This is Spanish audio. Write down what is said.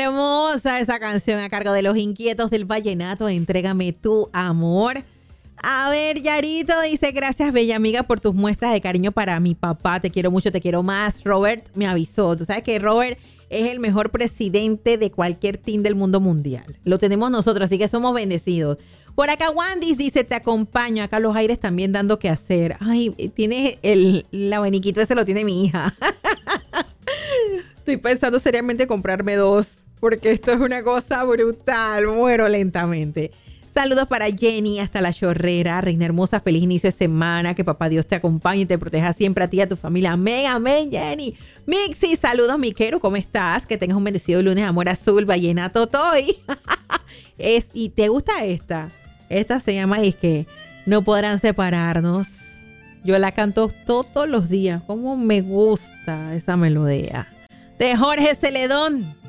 Hermosa esa canción a cargo de Los Inquietos del Vallenato. Entrégame tu amor. A ver, Yarito dice, gracias, bella amiga, por tus muestras de cariño para mi papá. Te quiero mucho, te quiero más. Robert me avisó. Tú sabes que Robert es el mejor presidente de cualquier team del mundo mundial. Lo tenemos nosotros, así que somos bendecidos. Por acá Wandis dice, te acompaño. Acá Los Aires también dando que hacer. Ay, tiene el abaniquito ese, lo tiene mi hija. Estoy pensando seriamente comprarme 2, porque esto es una cosa brutal. Muero lentamente. Saludos para Jenny hasta La Chorrera. Reina hermosa, feliz inicio de semana. Que papá Dios te acompañe y te proteja siempre a ti y a tu familia. Amén, amén, Jenny. Mixi, saludos, Miquero. ¿Cómo estás? Que tengas un bendecido lunes. Amor azul, vallenato toy. ¿Y te gusta esta? Esta se llama Es que no podrán separarnos. Yo la canto todos los días. Cómo me gusta esa melodía. De Jorge Celedón.